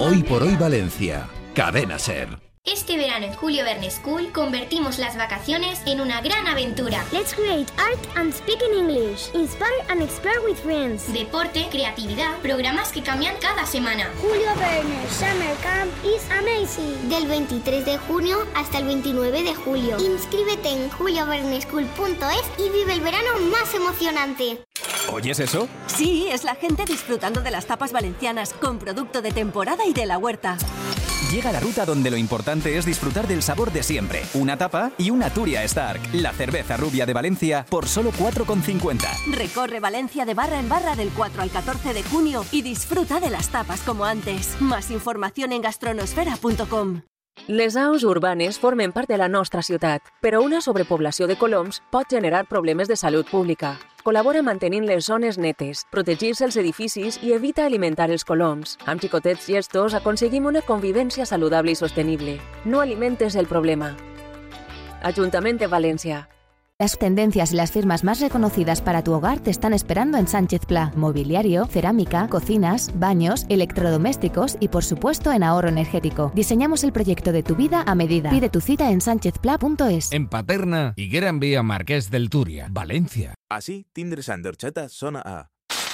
Hoy por hoy Valencia. Cadena SER. Este verano en Julio Verne School convertimos las vacaciones en una gran aventura. Let's create art and speak in English. Inspire and explore with friends. Deporte, creatividad, programas que cambian cada semana. Julio Verne Summer Camp is amazing. Del 23 de junio hasta el 29 de julio. Inscríbete en julioverneschool.es y vive el verano más emocionante. ¿Oyes eso? Sí, es la gente disfrutando de las tapas valencianas con producto de temporada y de la huerta. Llega la ruta donde lo importante es disfrutar del sabor de siempre. Una tapa y una Turia Stark, la cerveza rubia de Valencia, por solo 4,50. Recorre Valencia de barra en barra del 4 al 14 de junio y disfruta de las tapas como antes. Más información en gastronosfera.com. Les aus urbanes formen part de la nostra ciutat, però una sobrepoblació de coloms pot generar problemes de salut pública. Col·labora mantenint les zones netes, protegir-se els edificis i evita alimentar els coloms. Amb xicotets gestos aconseguim una convivència saludable i sostenible. No alimentes el problema. Ajuntament de València. Las tendencias y las firmas más reconocidas para tu hogar te están esperando en Sánchez Pla. Mobiliario, cerámica, cocinas, baños, electrodomésticos y por supuesto en ahorro energético. Diseñamos el proyecto de tu vida a medida. Pide tu cita en sanchezpla.es. En Paterna, Higuera Envía Marqués del Túria, València. Així, tindre Sant d'Orxata sona a...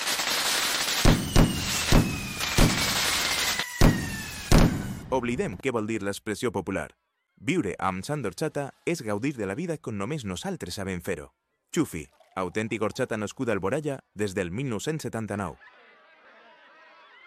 Oblidem què vol dir l'expressió popular. Viure amb Sant d'Orxata és gaudir de la vida com només nosaltres sabem fer-ho. Xufi, autèntic horxata nascuda al Boralla des del 1979.